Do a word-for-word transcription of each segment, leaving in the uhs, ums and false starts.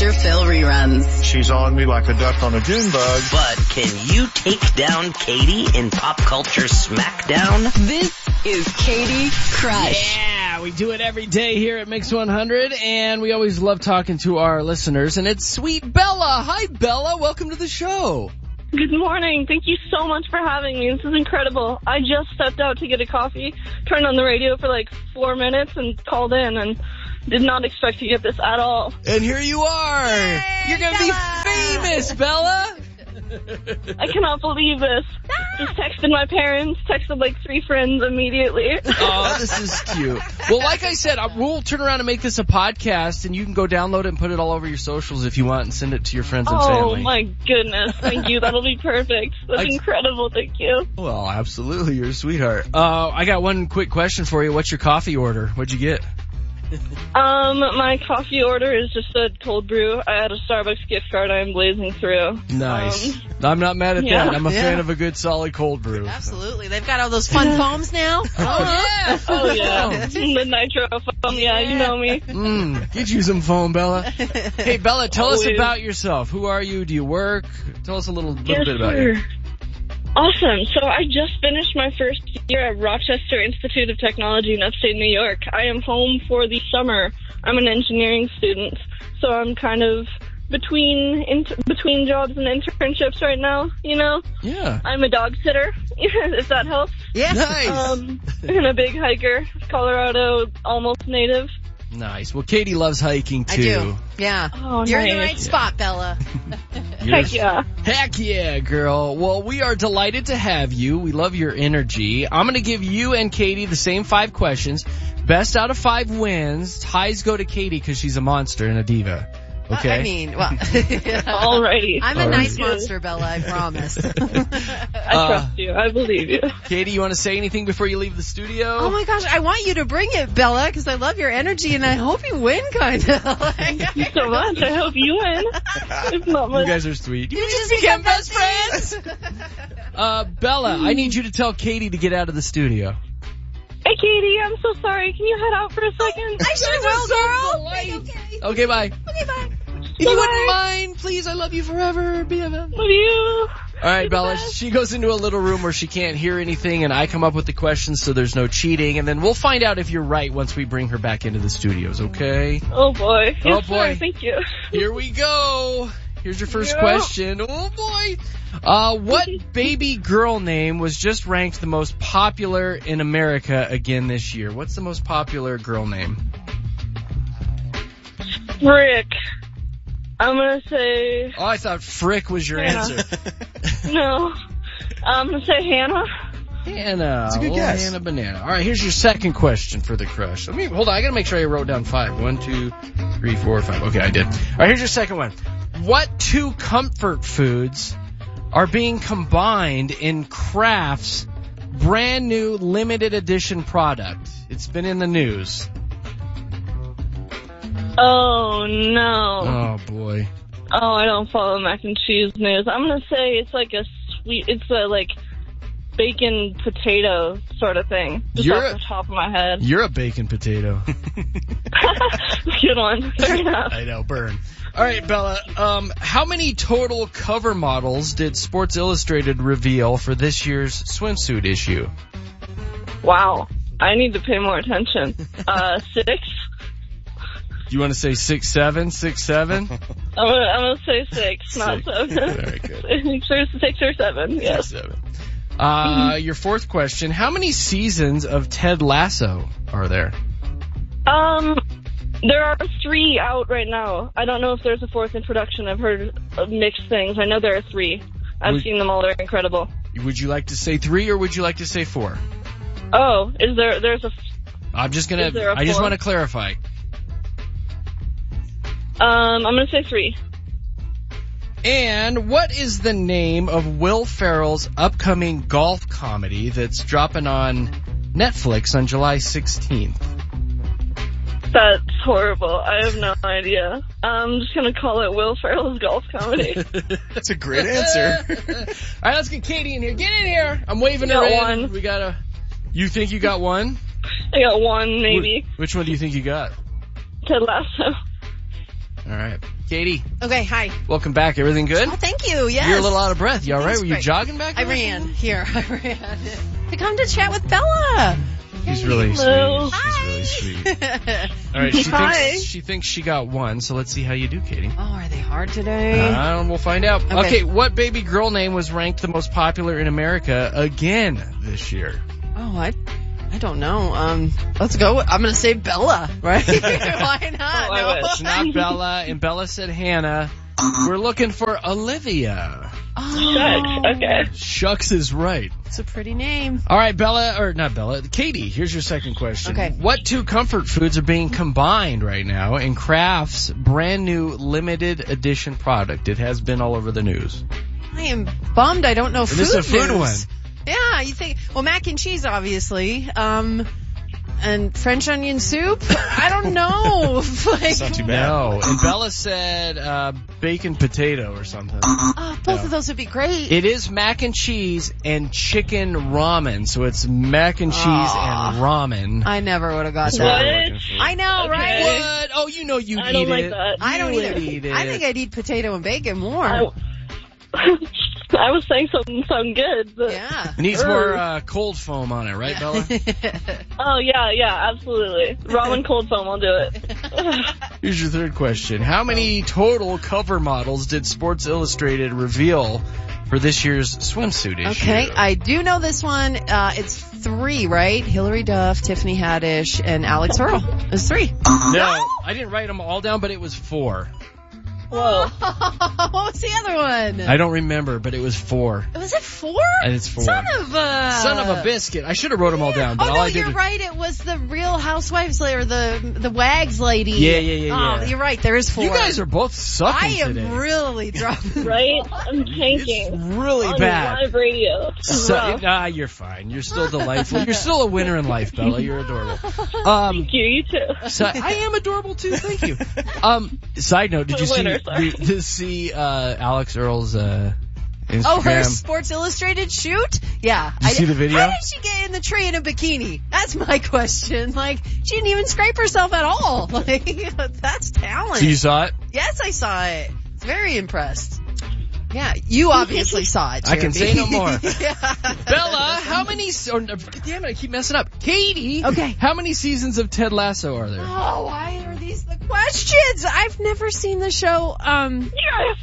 Doctor Phil reruns. She's on me like a duck on a June bug. But can you take down Katie in Pop Culture Smackdown? This is Katie Crush. Yeah, we do it every day here at Mix one hundred, and we always love talking to our listeners, and it's sweet Bella. Hi, Bella. Welcome to the show. Good morning. Thank you so much for having me. This is incredible. I just stepped out to get a coffee, turned on the radio for like four minutes, and called in, and did not expect to get this at all. And here you are. Yay, You're going to be famous, Bella. I cannot believe this. Just texted my parents, texted like three friends immediately. Oh, this is cute. Well, like I said, we'll turn around and make this a podcast, and you can go download it and put it all over your socials if you want and send it to your friends and oh, family. Oh, my goodness. Thank you. That'll be perfect. That's I, incredible. Thank you. Well, absolutely. You're a sweetheart. Uh, I got one quick question for you. What's your coffee order? What'd you get? Um, my coffee order is just a cold brew. I had a Starbucks gift card I'm blazing through. Nice. Um, I'm not mad at yeah. that. I'm a yeah. fan of a good solid cold brew. Absolutely. They've got all those fun foams now. Oh, yeah. Oh, yeah. The nitro foam. Yeah, you know me. Mm, get you some foam, Bella. Hey, Bella, tell Always. us about yourself. Who are you? Do you work? Tell us a little, little yes, bit about sir. you. Awesome. So I just finished my first year at Rochester Institute of Technology in upstate New York. I am home for the summer. I'm an engineering student, so I'm kind of between in- between jobs and internships right now, you know? Yeah. I'm a dog sitter, if that helps. Yeah. Nice. Um, and a big hiker, Colorado almost native. Nice. Well, Katie loves hiking, too. I do. Yeah. Oh, You're nice. in the right spot, Bella. Heck yeah. Heck yeah, girl. Well, we are delighted to have you. We love your energy. I'm going to give you and Katie the same five questions. Best out of five wins. Ties go to Katie because she's a monster and a diva. Okay? I mean, well. Alrighty. I'm a All nice right. monster, Bella, I promise. I Uh, trust you. I believe you. Katie, you want to say anything before you leave the studio? Oh my gosh, I want you to bring it, Bella, because I love your energy and I hope you win, kind of. Thank you so much. I hope you win. If not You much. guys are sweet. You just became best friends. Uh, Bella, I need you to tell Katie to get out of the studio. Hey, Katie, I'm so sorry. Can you head out for a second? I sure will, girl. Okay. Okay, bye. Okay, bye. If you Bye. wouldn't mind, please, I love you forever, B F F. Love you. All right, Bella, she goes into a little room where she can't hear anything, and I come up with the questions so there's no cheating, and then we'll find out if you're right once we bring her back into the studios, okay? Oh, boy. Oh, Yes, boy. sir. Thank you. Here we go. Here's your first Yeah. question. Oh, boy. Uh, what baby girl name was just ranked the most popular in America again this year? What's the most popular girl name? Rick. I'm going to say... Oh, I thought Frick was your Hannah. answer. No. I'm going to say Hannah. Hannah. That's a good Oh, guess. Hannah Banana. All right, here's your second question for the crush. Let me hold on. I gotta make sure I wrote down five. One, two, three, four, five. Okay, I did. All right, here's your second one. What two comfort foods are being combined in Kraft's brand new limited edition product? It's been in the news. Oh, no. Oh boy. Oh, I don't follow mac and cheese news. I'm going to say it's like a sweet... It's a, like... bacon potato sort of thing. Just You're off a- the top of my head. You're a bacon potato. Good one. Fair enough. I know, burn. All right, Bella. Um, how many total cover models did Sports Illustrated reveal for this year's swimsuit issue? Wow. I need to pay more attention. Uh, six? Do you want to say six, seven, six, seven? I'm gonna, I'm gonna say six, not Six. seven. Very good. Six, six or seven, yes. Six, seven. Uh, your fourth question. How many seasons of Ted Lasso are there? Um, there are three out right now. I don't know if there's a fourth in production. I've heard of mixed things. I know there are three. I've Would- seen them all. They're incredible. Would you like to say three or would you like to say four? Oh, is there, there's a, I'm just gonna, Is there a I just four? want to clarify. um, I'm gonna say three. And what is the name of Will Ferrell's upcoming golf comedy that's dropping on Netflix on July sixteenth? That's horrible. I have no idea. I'm just gonna call it Will Ferrell's golf comedy. That's a great answer. All right, let's get Katie in here. Get in here. I'm waving her Got in. one. We got a. You think you got one? I got one, maybe. Wh- Which one do you think you got? Ted Lasso. All right. Katie, Okay, hi. welcome back. Everything good? Oh, thank you. Yes. You're a little out of breath. You all right? Everything's Were you great. jogging back I there? ran. Here, I ran. To come to chat with Bella. He's really Hello. sweet. She's really sweet. Oh, All right, she Hi. thinks she thinks she got one. So let's see how you do, Katie. are they hard today? Uh, we'll find out. Okay. Okay. What baby girl name was ranked the most popular in America again this year? Oh, I, I don't know. Um, let's go. with- I'm gonna say Bella, right? Why not? Oh, I No. wish. It's not Bella, and Bella said Hannah. We're looking for Olivia. Oh, Shucks. Okay. Shucks is right. it's a pretty name. All right, Bella, or not Bella, Katie, here's your second question. Okay. What two comfort foods are being combined right now in Kraft's brand new limited edition product? It has been all over the news. I am bummed. I don't know food This is a food news. one. Yeah, you think? Well, mac and cheese, obviously. Um, and French onion soup. I don't know. like, It's not too bad. No. And Bella said uh, bacon potato or something. oh, both No. of those would be great. It is mac and cheese and chicken ramen. So it's mac and cheese Aw. and ramen. I never would have got That's that. what I'm What? looking for. I know, Okay. right? What? Oh, you know you'd I eat don't like it. that. I don't You either. would eat it. I think I'd eat potato and bacon more. I, I was saying something sound good, but Yeah. It needs more uh, cold foam on it, right, Bella? oh yeah, yeah, absolutely. Ramen cold foam, I'll do it. Here's your third question. How many total cover models did Sports Illustrated reveal for this year's swimsuit issue? Okay, I do know this one. Uh, it's three, right? Hillary Duff, Tiffany Haddish, and Alex Earl. It's three. No, I didn't write them all down, but it was four. Whoa. what was the other one? I don't remember, but it was four. Was it four? And it's four. Son of a... Son of a biscuit. I should have wrote them all down, but oh all no, I did you're was... right. It was the Real Housewives or the the Wags lady. Yeah, yeah, yeah, Oh, yeah. you're right. There is four. You guys are both sucking I am today. really dropping. Right? I'm tanking. It's really on bad. live radio. So, Wow. nah, you're fine. You're still delightful. You're still a winner in life, Bella. You're adorable. Um, Thank you, you too. so I am adorable too. Thank you. Um, side note: Did you The see winner, sorry. did you see uh, Alex Earl's uh, Instagram? Oh, her Sports Illustrated shoot? Yeah. Did you see the video? How did she get in the tree in a bikini? That's my question. Like, she didn't even scrape herself at all. Like, that's talent. So you saw it? Yes, I saw it. Very impressed. Yeah, you obviously saw it, I can Jeremy. say no more. yeah. Bella, how many? s- Or, damn it, I keep messing up. Katie, Okay. how many seasons of Ted Lasso are there? Oh, why are these the questions? I've never seen the show. Um,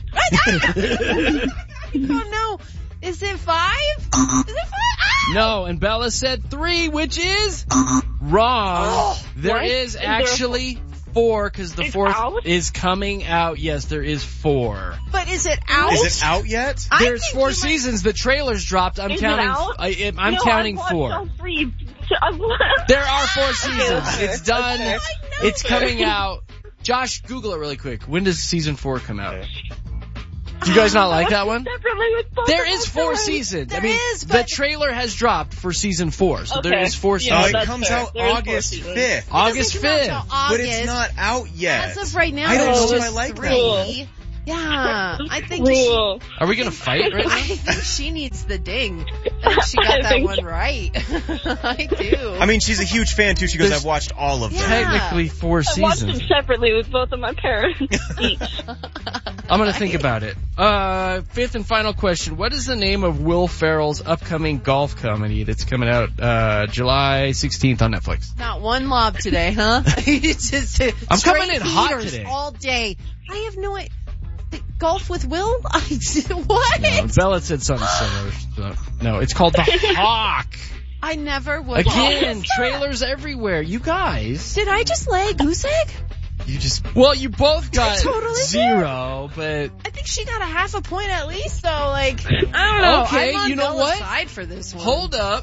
Yes. I don't know. Is it five? Is it five? Ah! No, and Bella said three, which is wrong. Oh, there what? is Is there- actually four because the It's fourth out? is coming out. Yes, there is four. But is it out? Is it out yet? I There's think four you might- seasons. The trailers dropped. I'm Is it counting. out? I, I'm no, counting I watched four. all three. I've- There are four seasons. Okay. It's done. Okay. It's coming out. Josh, Google it really quick. When does season four come out? Do you guys not like that one? Separately with both There of is us four already. seasons. I There mean, is, the but- trailer has dropped for season four, so there Okay. is four Yeah, Oh, seasons. it that's comes fair. out There is four August seasons. fifth. August It doesn't come out fifth. till But August. it's not out yet. As of right now, I don't it's know if just I like that three. one. Yeah, I think she, Rule. Are we gonna fight right I now? think she needs the ding. I think she got I that think one so. right. I do. I mean, she's a huge fan too. She goes, There's- I've watched all of them. Yeah. Technically four I watched them seasons. separately with both of my parents each. I'm gonna think about it. Uh, fifth and final question. What is the name of Will Ferrell's upcoming golf comedy that's coming out, uh, July sixteenth on Netflix? Not one lob today, huh? It's just, uh, I'm straight coming in hot heaters today. all day. I have no idea. Golf with Will? I, what? No, Bella said something similar. So, no, it's called The Hawk. I never would. Again, trailers everywhere. You guys. Did I just lay a goose egg? You just Well, you both got totally did. zero, but I think she got a half a point at least, though. Like, I don't know. Okay, I'm on you know Bella's what? side for this one. hold up.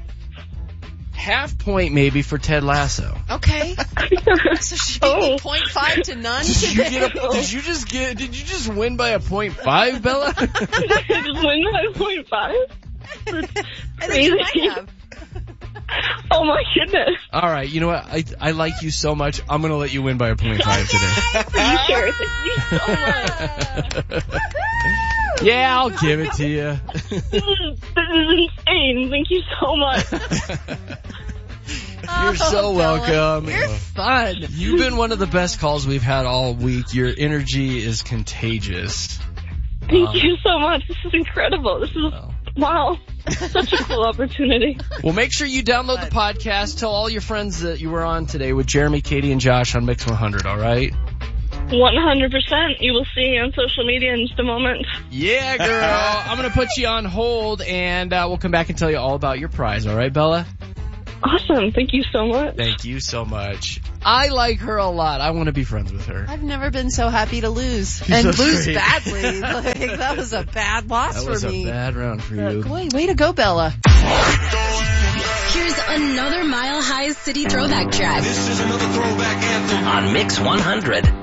Half point maybe for Ted Lasso. Okay. So she Oh. gave me point five to none Did you today. get a, Did you just get? Did you just win by a point five, Bella? I just win by point five. I think you Crazy. might have. Oh my goodness. All right, you know what? I I like you so much. I'm gonna let you win by a point five today. Are you sure? Thank you so much. Yeah, I'll give it to you. This is, this is insane. Thank you so much. You're so Oh, Bella, welcome. You're fun. You've been one of the best calls we've had all week. Your energy is contagious. Thank Um, you so much. This is incredible. This is, well. wow, such a cool opportunity. Well, make sure you download the podcast. Tell all your friends that you were on today with Jeremy, Katie, and Josh on Mix one hundred, all right? one hundred percent. You will see me on social media in just a moment. Yeah, girl. I'm going to put you on hold, and uh, we'll come back and tell you all about your prize, all right, Bella? Awesome. Thank you so much. Thank you so much. I like her a lot. I want to be friends with her. I've never been so happy to lose. You're and so lose sweet. badly. Like, that was a bad loss That was for me. a bad round for you. Boy, way to go, Bella. Here's another Mile High City throwback track. On Mix one hundred.